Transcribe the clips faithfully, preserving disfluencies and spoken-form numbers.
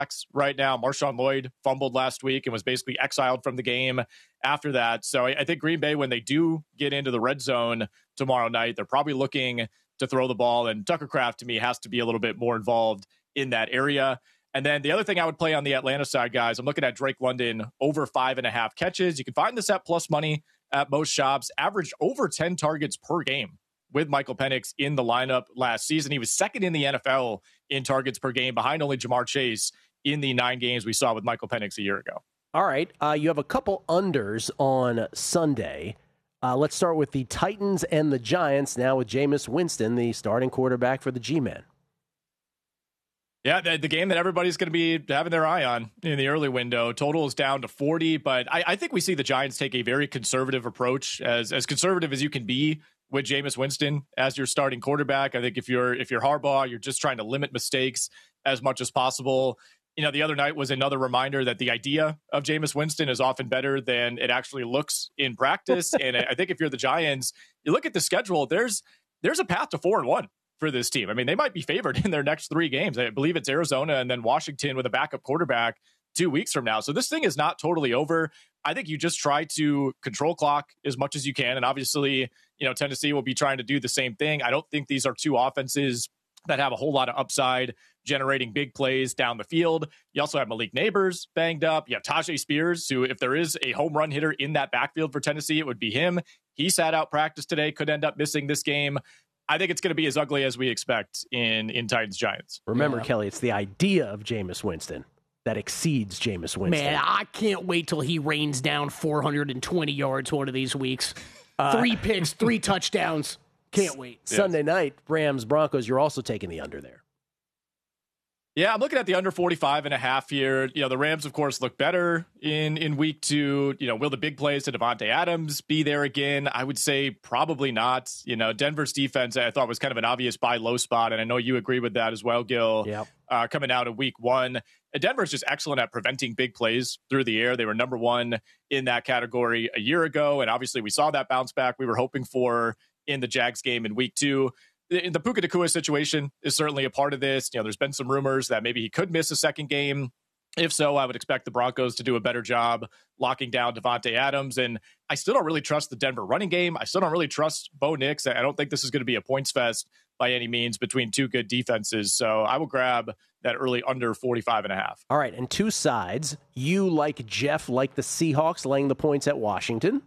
right now. Marshawn Lloyd fumbled last week and was basically exiled from the game after that. So I, I think Green Bay, when they do get into the red zone tomorrow night, they're probably looking to throw the ball. And Tucker Kraft, to me, has to be a little bit more involved in that area. And then the other thing I would play on the Atlanta side, guys, I'm looking at Drake London over five and a half catches. You can find this at plus money at most shops. Averaged over ten targets per game with Michael Penix in the lineup last season. He was second in the N F L in targets per game, behind only Jamar Chase in the nine games we saw with Michael Penix a year ago. All right. Uh, you have a couple unders on Sunday. Uh, let's start with the Titans and the Giants, now with Jameis Winston, the starting quarterback for the G-Men. Yeah, the, the game that everybody's going to be having their eye on in the early window. Total is down to forty, but I, I think we see the Giants take a very conservative approach, as as conservative as you can be with Jameis Winston as your starting quarterback. I think if you're if you're Harbaugh, you're just trying to limit mistakes as much as possible. You know, the other night was another reminder that the idea of Jameis Winston is often better than it actually looks in practice. And I think if you're the Giants, you look at the schedule, there's there's a path to four and one for this team. I mean, they might be favored in their next three games. I believe it's Arizona and then Washington with a backup quarterback two weeks from now. So this thing is not totally over. I think you just try to control clock as much as you can. And obviously, you know, Tennessee will be trying to do the same thing. I don't think these are two offenses that have a whole lot of upside generating big plays down the field. You also have Malik Neighbors banged up. You have Tajay Spears, who, if there is a home run hitter in that backfield for Tennessee, it would be him. He sat out practice today, could end up missing this game. I think it's going to be as ugly as we expect in, in Titans Giants. Remember, yeah. Kelly, it's the idea of Jameis Winston that exceeds Jameis Winston. Man, I can't wait till he rains down four hundred twenty yards one of these weeks. Uh, three picks, three touchdowns. Can't wait. Sunday yes. night, Rams, Broncos, you're also taking the under there. Yeah, I'm looking at the under forty-five and a half here. You know, the Rams, of course, look better in, in week two. You know, will the big plays to Devontae Adams be there again? I would say probably not. You know, Denver's defense, I thought, was kind of an obvious buy low spot, and I know you agree with that as well, Gil. Yep. Uh, coming out of week one. And Denver's just excellent at preventing big plays through the air. They were number one in that category a year ago, and obviously we saw that bounce back we were hoping for in the Jags game in week two. The Puka Nacua situation is certainly a part of this. You know, there's been some rumors that maybe he could miss a second game. If so, I would expect the Broncos to do a better job locking down Devontae Adams. And I still don't really trust the Denver running game. I still don't really trust Bo Nix. I don't think this is going to be a points fest by any means between two good defenses. So I will grab that early under forty-five and a half. All right. And two sides. You, like Jeff, like the Seahawks laying the points at Washington.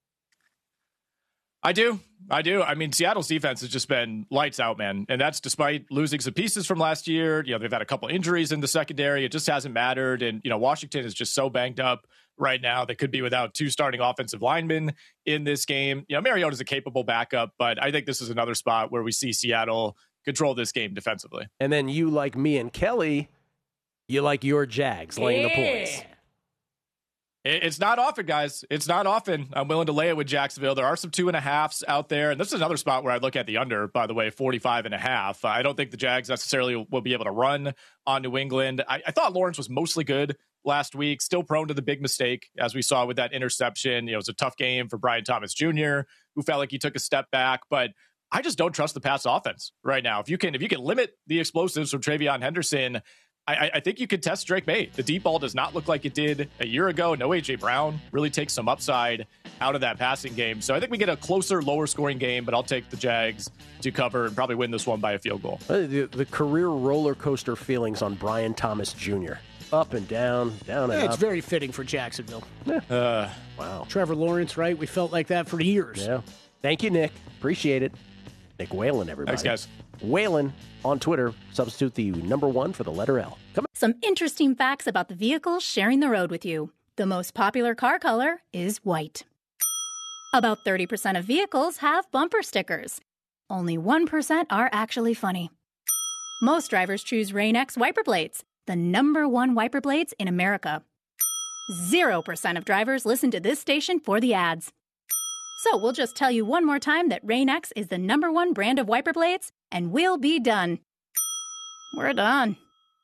I do. I do. I mean, Seattle's defense has just been lights out, man. And that's despite losing some pieces from last year. You know, they've had a couple injuries in the secondary. It just hasn't mattered. And, you know, Washington is just so banged up right now. They could be without two starting offensive linemen in this game. You know, Mariota's a capable backup, but I think this is another spot where we see Seattle control this game defensively. And then you, like me and Kelly, you like your Jags laying yeah. the points. It's not often, guys. It's not often. I'm willing to lay it with Jacksonville. There are some two and a halves out there. And this is another spot where I look at the under, by the way, forty-five and a half. I don't think the Jags necessarily will be able to run on New England. I, I thought Lawrence was mostly good last week, still prone to the big mistake, as we saw with that interception. You know, it was a tough game for Brian Thomas Junior, who felt like he took a step back, but I just don't trust the pass offense right now. If you can, if you can limit the explosives from TreVeyon Henderson, I, I think you could test Drake May. The deep ball does not look like it did a year ago. No A J Brown really takes some upside out of that passing game. So I think we get a closer, lower scoring game, but I'll take the Jags to cover and probably win this one by a field goal. The, the career roller coaster feelings on Brian Thomas Junior Up and down, down and yeah, up. It's very fitting for Jacksonville. Yeah. Uh, wow. Trevor Lawrence, right? We felt like that for years. Yeah. Thank you, Nick. Appreciate it. Nick Whalen, everybody. Thanks, guys. Whalen on Twitter. Substitute the number one for the letter L. Come on. Some interesting facts about the vehicles sharing the road with you. The most popular car color is white. About thirty percent of vehicles have bumper stickers. Only one percent are actually funny. Most drivers choose Rain-X wiper blades, the number one wiper blades in America. Zero percent of drivers listen to this station for the ads. So we'll just tell you one more time that Rain-X is the number one brand of wiper blades, and we'll be done. We're done.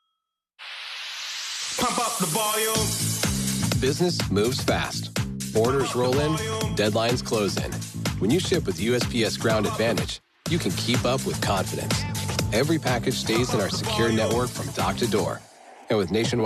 Pump up the volume. Business moves fast. Orders roll in, deadlines close in. When you ship with U S P S Ground Advantage, you can keep up with confidence. Every package stays in our secure network from dock to door. And with nationwide